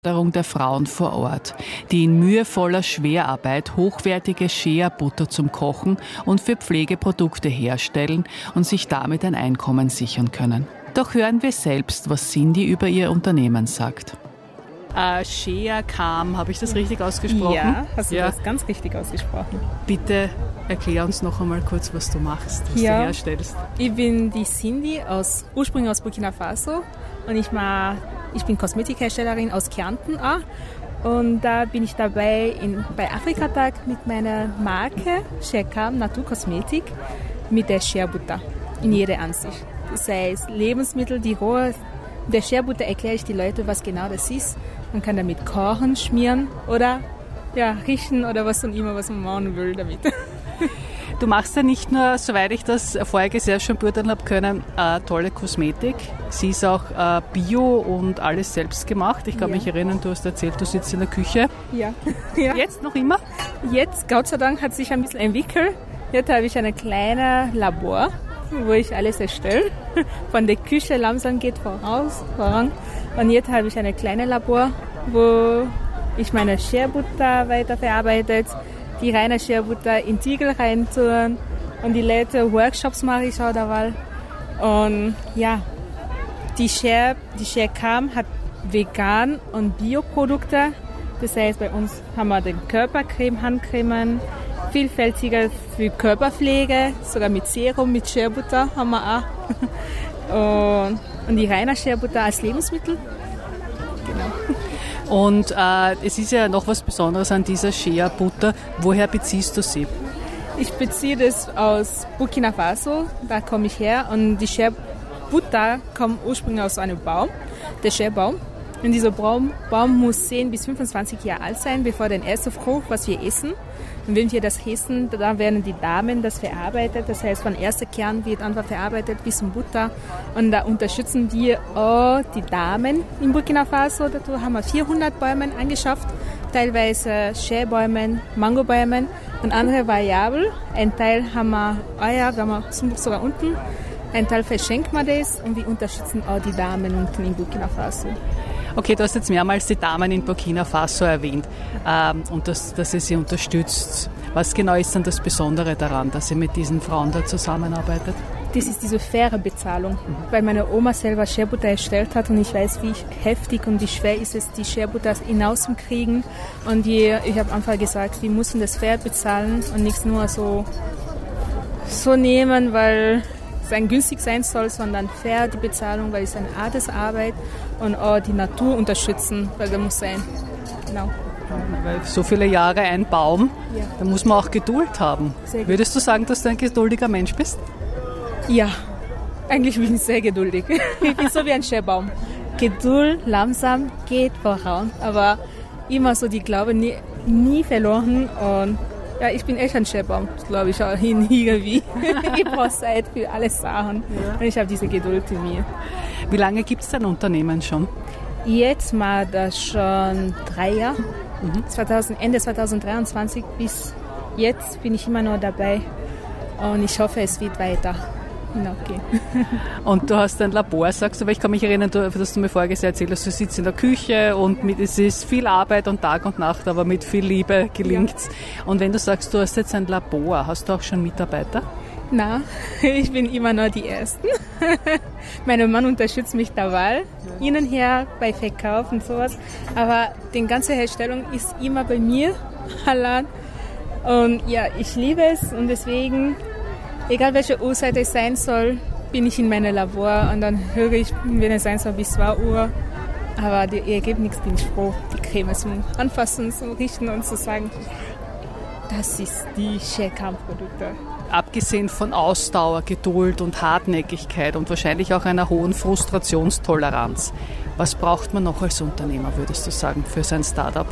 Der Frauen vor Ort, die in mühevoller Schwerarbeit hochwertige Shea-Butter zum Kochen und für Pflegeprodukte herstellen und sich damit ein Einkommen sichern können. Doch hören wir selbst, was Cindy über ihr Unternehmen sagt. Shea Calm, habe ich das richtig ausgesprochen? Ja, hast du das ganz richtig ausgesprochen. Bitte erklär uns noch einmal kurz, was du machst, was du herstellst. Ich bin die Cindy, ursprünglich aus Burkina Faso, und ich bin Kosmetikherstellerin aus Kärnten auch. Und da bin ich dabei bei Afrikatag mit meiner Marke Shea Calm Naturkosmetik mit der Shea-Butter in jeder Ansicht. Das heißt, Lebensmittel, die rohe, der Shea-Butter erkläre ich die Leute, was genau das ist. Man kann damit kochen, schmieren oder riechen oder was und immer, was man machen will damit. Du machst ja nicht nur, soweit ich das vorher sehr schön beurteilen habe können, tolle Kosmetik. Sie ist auch bio und alles selbst gemacht. Ich kann mich erinnern, du hast erzählt, du sitzt in der Küche. Ja. Jetzt noch immer? Jetzt, Gott sei Dank, hat sich ein bisschen entwickelt. Jetzt habe ich ein kleines Labor, wo ich alles erstelle. Von der Küche langsam geht voran. Und jetzt habe ich ein kleines Labor, wo ich meine Shea-Butter weiterverarbeitet, die reine Shea-Butter in Tiegel reintun und die Leute Workshops mache ich auch dabei. Und die Shea Calm hat vegan und Bioprodukte. Das heißt, bei uns haben wir den Körpercreme, Handcremen, vielfältiger für Körperpflege, sogar mit Serum, mit Shea-Butter haben wir auch. Und die reine Shea-Butter als Lebensmittel. Genau. Und es ist ja noch was Besonderes an dieser Shea-Butter. Woher beziehst du sie? Ich beziehe das aus Burkina Faso, da komme ich her. Und die Shea-Butter kommt ursprünglich aus einem Baum, der Shea-Baum. Und dieser Baum muss 10 bis 25 Jahre alt sein, bevor der erste Frucht, was wir essen. Und wenn wir das essen, dann werden die Damen das verarbeitet. Das heißt, von erster Kern wird einfach verarbeitet bis zum Butter. Und da unterstützen wir auch die Damen in Burkina Faso. Dazu haben wir 400 Bäume angeschafft, teilweise Shea-Bäume, Mangobäume und andere Variablen. Ein Teil haben wir sogar unten. Ein Teil verschenkt man das und wir unterstützen auch die Damen unten in Burkina Faso. Okay, du hast jetzt mehrmals die Damen in Burkina Faso erwähnt und dass ihr sie unterstützt. Was genau ist denn das Besondere daran, dass ihr mit diesen Frauen da zusammenarbeitet? Das ist diese faire Bezahlung, weil meine Oma selber Shea-Butter erstellt hat und ich weiß, wie heftig und wie schwer ist es, die Shea-Butter hinauszukriegen. Und ich habe einfach gesagt, wir müssen das fair bezahlen und nichts nur so nehmen, weil es günstig sein soll, sondern fair die Bezahlung, weil es eine Art der Arbeit und auch die Natur unterstützen, weil das muss sein. Genau. Weil so viele Jahre ein Baum, da muss man auch Geduld haben. Würdest du sagen, dass du ein geduldiger Mensch bist? Ja, eigentlich bin ich sehr geduldig. Ich bin so wie ein Shea-Baum. Geduld, langsam, geht voran, aber immer so die Glaube nie verloren und ich bin echt ein Shea-Baum, glaube ich auch irgendwie. Ich brauche Zeit für alle Sachen und ich habe diese Geduld in mir. Wie lange gibt es dein Unternehmen schon? Jetzt mal das schon 3 Jahre. Ende 2023 bis jetzt bin ich immer noch dabei und ich hoffe, es wird weiter. Okay. Und du hast ein Labor, sagst du, aber ich kann mich erinnern, dass du mir vorher erzählt hast, du sitzt in der Küche und es ist viel Arbeit und Tag und Nacht, aber mit viel Liebe gelingt's. Ja. Und wenn du sagst, du hast jetzt ein Labor, hast du auch schon Mitarbeiter? Nein, ich bin immer noch die Erste. Mein Mann unterstützt mich dabei, innen her bei Verkauf und sowas, aber die ganze Herstellung ist immer bei mir allein. Und ich liebe es und deswegen, egal welche Uhrzeit es sein soll, bin ich in meinem Labor und dann höre ich, wenn es sein soll, bis 2 Uhr. Aber die Ergebnis bin ich froh, die Creme zum Anfassen, zum Richten und zu sagen, das ist die Shea Calm Produkte. Abgesehen von Ausdauer, Geduld und Hartnäckigkeit und wahrscheinlich auch einer hohen Frustrationstoleranz, was braucht man noch als Unternehmer, würdest du sagen, für sein Startup?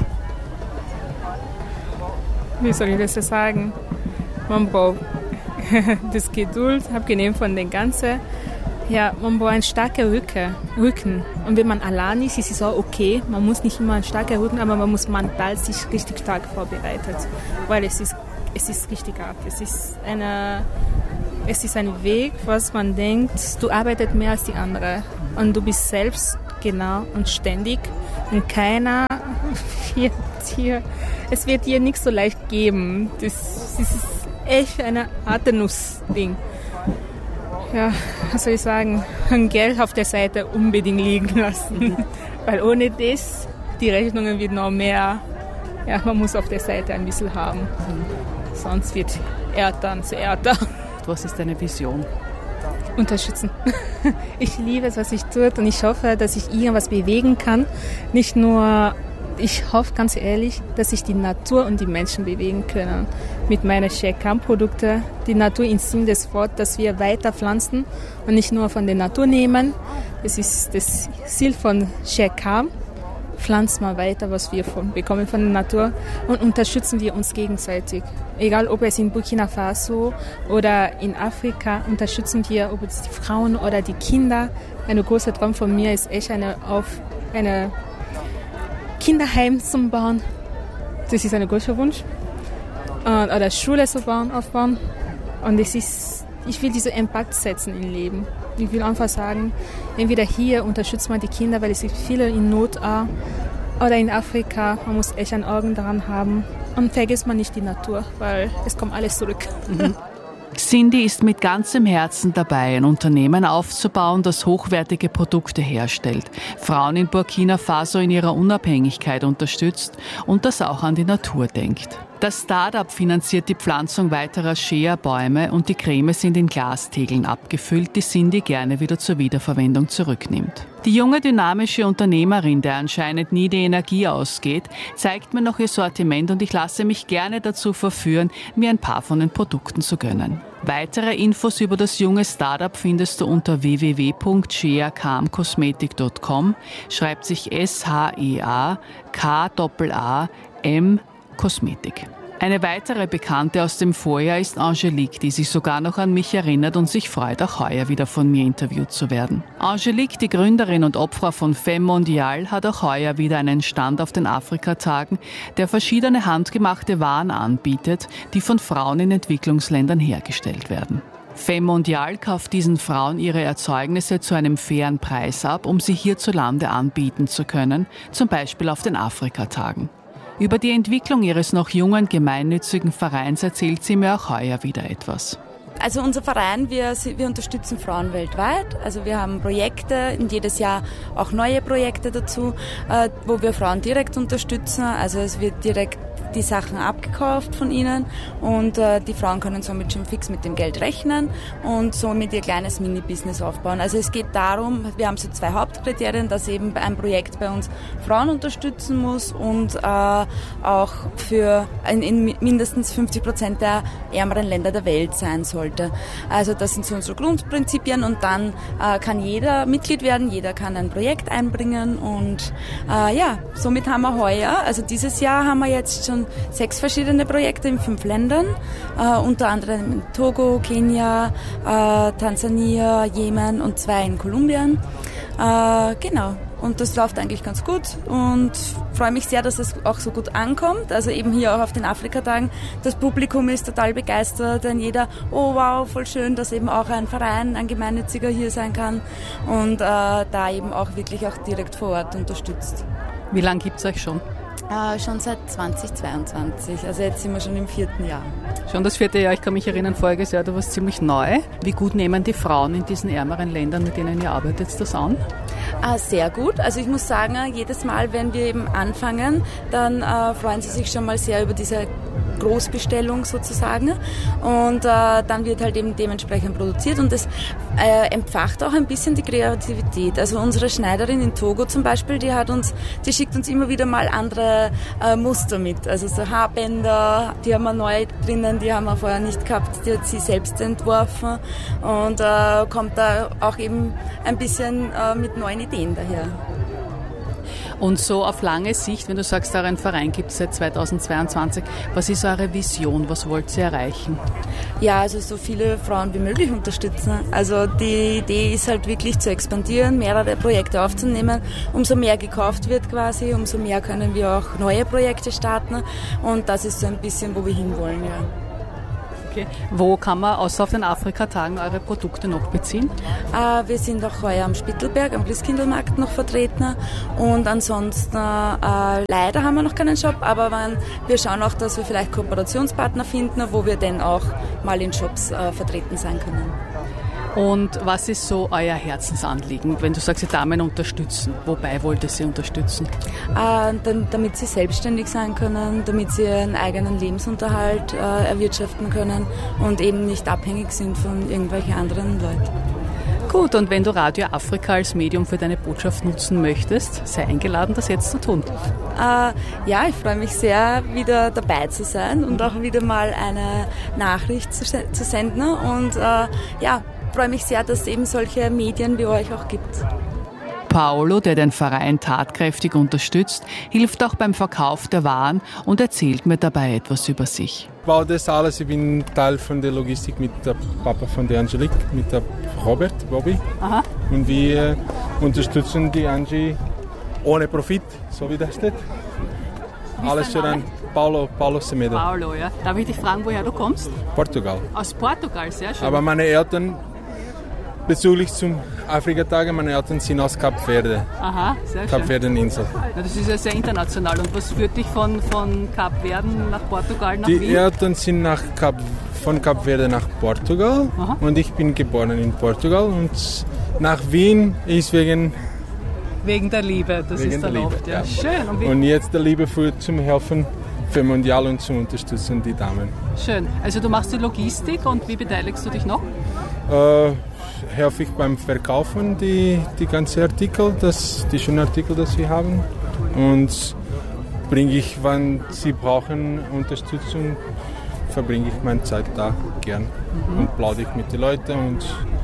Wie soll ich das sagen? Man braucht das Geduld, abgenehm von den ganzen. Man braucht einen starken Rücken. Und wenn man allein ist, ist es auch okay. Man muss nicht immer einen starken Rücken, aber man muss mental sich richtig stark vorbereitet. Weil es ist richtig hart. Es ist ein Weg, was man denkt, du arbeitest mehr als die anderen. Und du bist selbst genau und ständig Und keiner wird hier, es wird hier nichts so leicht geben. Das ist echt eine harte Nuss-Ding. Ja, was soll ich sagen, Geld auf der Seite unbedingt liegen lassen. Weil ohne das, die Rechnungen wird noch mehr, ja, man muss auf der Seite ein bisschen haben. Sonst wird Ärter zu Ärter. Was ist deine Vision? Unterstützen. Ich liebe es, was ich tue und ich hoffe, dass ich irgendwas bewegen kann. Nicht nur, ich hoffe ganz ehrlich, dass ich die Natur und die Menschen bewegen können. Mit meinen Share-Calm-Produkten, die Natur im Sinn des Wortes, dass wir weiter pflanzen und nicht nur von der Natur nehmen. Das ist das Ziel von Share-Calm. Pflanzen wir weiter, was wir bekommen von der Natur und unterstützen wir uns gegenseitig. Egal, ob es in Burkina Faso oder in Afrika, unterstützen wir, ob es die Frauen oder die Kinder. Ein großer Traum von mir ist echt eine Kinderheim zu bauen. Das ist ein großer Wunsch. Oder Schule zu aufbauen. Und ich will diesen Impact setzen im Leben. Ich will einfach sagen, entweder hier unterstützt man die Kinder, weil es gibt viele in Not oder in Afrika. Man muss echt ein Auge daran haben. Und vergisst man nicht die Natur, weil es kommt alles zurück. Cindy ist mit ganzem Herzen dabei, ein Unternehmen aufzubauen, das hochwertige Produkte herstellt, Frauen in Burkina Faso in ihrer Unabhängigkeit unterstützt und das auch an die Natur denkt. Das Start-up finanziert die Pflanzung weiterer Shea-Bäume und die Creme sind in Glastegeln abgefüllt, die Cindy gerne wieder zur Wiederverwendung zurücknimmt. Die junge, dynamische Unternehmerin, der anscheinend nie die Energie ausgeht, zeigt mir noch ihr Sortiment und ich lasse mich gerne dazu verführen, mir ein paar von den Produkten zu gönnen. Weitere Infos über das junge Startup findest du unter www.sheacalmcosmetic.com, schreibt sich SHEAKAAM Kosmetik. Eine weitere Bekannte aus dem Vorjahr ist Angelique, die sich sogar noch an mich erinnert und sich freut, auch heuer wieder von mir interviewt zu werden. Angelique, die Gründerin und Obfrau von Femme Mondiale, hat auch heuer wieder einen Stand auf den Afrikatagen, der verschiedene handgemachte Waren anbietet, die von Frauen in Entwicklungsländern hergestellt werden. Femme Mondiale kauft diesen Frauen ihre Erzeugnisse zu einem fairen Preis ab, um sie hierzulande anbieten zu können, zum Beispiel auf den Afrikatagen. Über die Entwicklung ihres noch jungen gemeinnützigen Vereins erzählt sie mir auch heuer wieder etwas. Also unser Verein, wir unterstützen Frauen weltweit. Also wir haben Projekte und jedes Jahr auch neue Projekte dazu, wo wir Frauen direkt unterstützen. Also es wird direkt die Sachen abgekauft von ihnen und die Frauen können somit schon fix mit dem Geld rechnen und somit ihr kleines Mini-Business aufbauen. Also es geht darum, wir haben so 2 Hauptkriterien, dass eben ein Projekt bei uns Frauen unterstützen muss und auch für in mindestens 50% der ärmeren Länder der Welt sein sollte. Also das sind so unsere Grundprinzipien und dann kann jeder Mitglied werden, jeder kann ein Projekt einbringen und somit haben wir heuer, also dieses Jahr haben wir jetzt schon 6 verschiedene Projekte in 5 Ländern, unter anderem in Togo, Kenia, Tansania, Jemen und 2 in Kolumbien. Genau. Und das läuft eigentlich ganz gut und freue mich sehr, dass es auch so gut ankommt. Also eben hier auch auf den Afrikatagen. Das Publikum ist total begeistert, denn jeder, oh wow, voll schön, dass eben auch ein Verein, ein Gemeinnütziger hier sein kann und da eben auch wirklich auch direkt vor Ort unterstützt. Wie lange gibt es euch schon? Schon seit 2022, also jetzt sind wir schon im 4. Jahr. Schon das 4. Jahr, ich kann mich erinnern, voriges Jahr, du warst ziemlich neu. Wie gut nehmen die Frauen in diesen ärmeren Ländern, mit denen ihr arbeitet, das an? Sehr gut, also ich muss sagen, jedes Mal, wenn wir eben anfangen, dann freuen sie sich schon mal sehr über diese Großbestellung sozusagen und dann wird halt eben dementsprechend produziert und das entfacht auch ein bisschen die Kreativität. Also unsere Schneiderin in Togo zum Beispiel, die schickt uns immer wieder mal andere Muster mit, also so Haarbänder, die haben wir neu drinnen, die haben wir vorher nicht gehabt, die hat sie selbst entworfen und kommt da auch eben ein bisschen mit neuen Ideen daher. Und so auf lange Sicht, wenn du sagst, euren Verein gibt es seit 2022, was ist eure Vision, was wollt ihr erreichen? Ja, also so viele Frauen wie möglich unterstützen. Also die Idee ist halt wirklich zu expandieren, mehrere Projekte aufzunehmen. Umso mehr gekauft wird quasi, umso mehr können wir auch neue Projekte starten und das ist so ein bisschen, wo wir hinwollen, ja. Okay. Wo kann man außer auf den Afrika-Tagen eure Produkte noch beziehen? Wir sind auch heuer am Spittelberg, am Christkindlmarkt noch vertreten und ansonsten leider haben wir noch keinen Shop, aber wir schauen auch, dass wir vielleicht Kooperationspartner finden, wo wir dann auch mal in Shops vertreten sein können. Und was ist so euer Herzensanliegen, wenn du sagst, die Damen unterstützen? Wobei wollt ihr sie unterstützen? Damit sie selbstständig sein können, damit sie ihren eigenen Lebensunterhalt erwirtschaften können und eben nicht abhängig sind von irgendwelchen anderen Leuten. Gut, und wenn du Radio Afrika als Medium für deine Botschaft nutzen möchtest, sei eingeladen, das jetzt zu tun. Ja, ich freue mich sehr, wieder dabei zu sein und auch wieder mal eine Nachricht zu senden und freue mich sehr, dass es eben solche Medien wie euch auch gibt. Paolo, der den Verein tatkräftig unterstützt, hilft auch beim Verkauf der Waren und erzählt mir dabei etwas über sich. Ich baue das alles, ich bin Teil von der Logistik mit der Papa von der Angelique, mit der Bobby. Aha. Und wir unterstützen die Angie ohne Profit, so wie das steht. Alles für den Paulo Semedo. Paulo, ja. Darf ich dich fragen, woher du kommst? Portugal. Aus Portugal, sehr schön. Aber meine Eltern, bezüglich zum Afrika-Tage, meine Eltern sind aus Kap Verde. Aha, sehr schön. Kap Verden-Insel. Ja, das ist ja sehr international. Und was führt dich von Kap Verden nach Portugal, nach Wien? Die Eltern sind von Kap Verde nach Portugal. Aha. Und ich bin geboren in Portugal. Und nach Wien ist wegen der Liebe, das ist dann oft. Ja. Schön. Und jetzt der Liebe zum Helfen für Mondial und zum Unterstützen die Damen. Schön. Also du machst die Logistik und wie beteiligst du dich noch? Helfe ich beim Verkaufen die ganzen Artikel, die schönen Artikel, die wir haben. Und bringe ich, wann sie brauchen Unterstützung, verbringe ich meine Zeit da gern. Und plaudere ich mit den Leuten und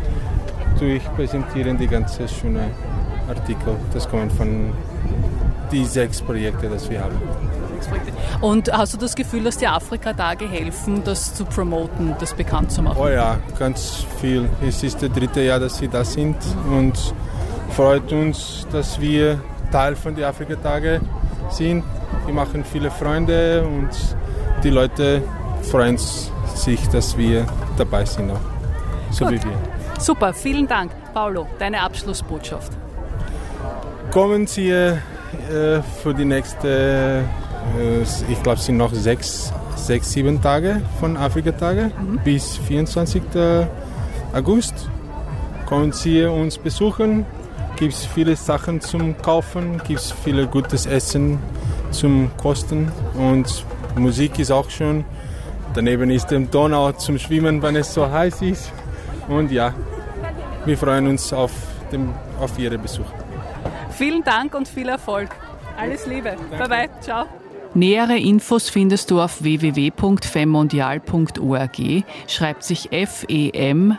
präsentiere die ganzen schönen Artikel. Das kommen von die 6 Projekte, die wir haben. Und hast du das Gefühl, dass die Afrika-Tage helfen, das zu promoten, das bekannt zu machen? Oh ja, ganz viel. Es ist das 3. Jahr, dass wir da sind und freut uns, dass wir Teil von den Afrika-Tage sind. Wir machen viele Freunde und die Leute freuen sich, dass wir dabei sind, auch. So Gut. wie wir. Super, vielen Dank. Paulo, Abschlussbotschaft. Kommen Sie für die nächste, ich glaube, es sind noch 6-7 Tage von Afrika-Tage bis 24. August. Kommen Sie uns besuchen. Gibt es viele Sachen zum Kaufen, gibt es viel gutes Essen zum Kosten und Musik ist auch schön. Daneben ist der Donau zum Schwimmen, wenn es so heiß ist. Und ja, wir freuen uns auf Ihren Besuch. Vielen Dank und viel Erfolg. Alles Liebe. Bye bye. Ciao. Nähere Infos findest du auf www.femmondial.org. Schreibt sich FEMONDIAL.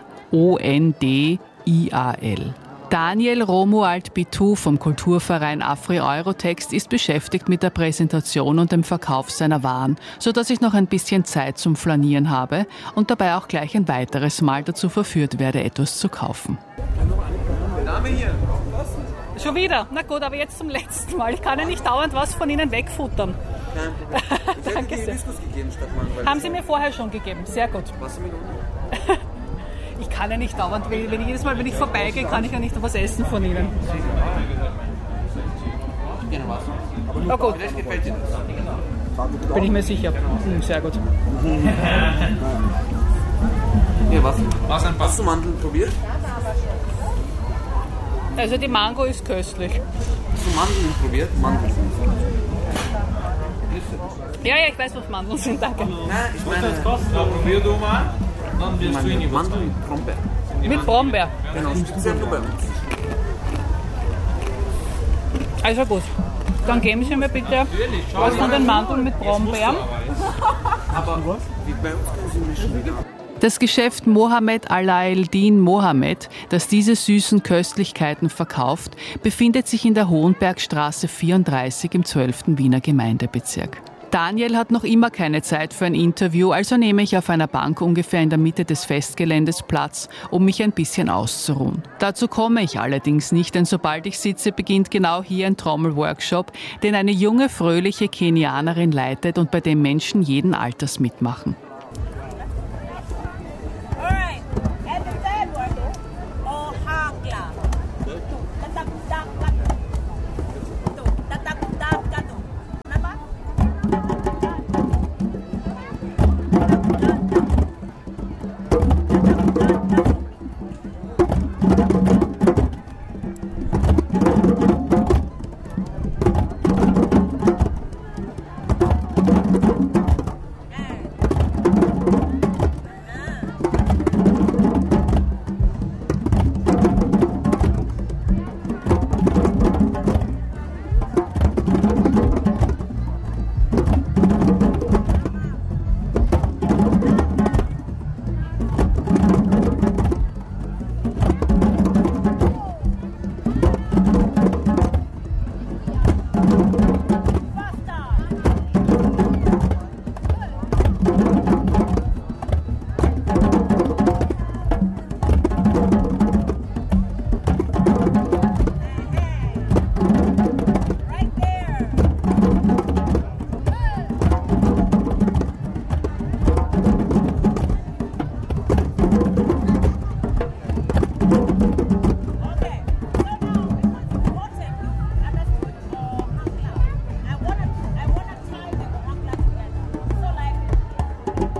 Daniel Romuald Bitou vom Kulturverein Afri-Eurotext ist beschäftigt mit der Präsentation und dem Verkauf seiner Waren, sodass ich noch ein bisschen Zeit zum Flanieren habe und dabei auch gleich ein weiteres Mal dazu verführt werde, etwas zu kaufen. Name hier. Schon wieder? Na gut, aber jetzt zum letzten Mal. Ich kann ja nicht dauernd was von Ihnen wegfuttern. Danke sehr. Haben Sie mir vorher schon gegeben. Sehr gut. Ich kann ja nicht dauernd, jedes Mal, wenn ich vorbeigehe, kann ich ja nicht was essen von Ihnen. Oh gut. Bin ich mir sicher. Sehr gut. Ja, was du Mandeln probiert? Also die Mango ist köstlich. Hast du Mandeln probiert? Mandeln. Ja, ich weiß, was Mandeln sind, danke. Nein, ich meine... Probier du mal, dann wirst du ihn Mandeln mit Brombeer. Mit Brombeer? Genau, speziell nur bei uns. Also gut, dann geben Sie mir bitte was von den Mandeln mit Brombeeren. Aber wie bei uns können Sie mischen. Das Geschäft Mohammed Alaeddin Mohammed, das diese süßen Köstlichkeiten verkauft, befindet sich in der Hohenbergstraße 34 im 12. Wiener Gemeindebezirk. Daniel hat noch immer keine Zeit für ein Interview, also nehme ich auf einer Bank ungefähr in der Mitte des Festgeländes Platz, um mich ein bisschen auszuruhen. Dazu komme ich allerdings nicht, denn sobald ich sitze, beginnt genau hier ein Trommelworkshop, den eine junge, fröhliche Kenianerin leitet und bei dem Menschen jeden Alters mitmachen.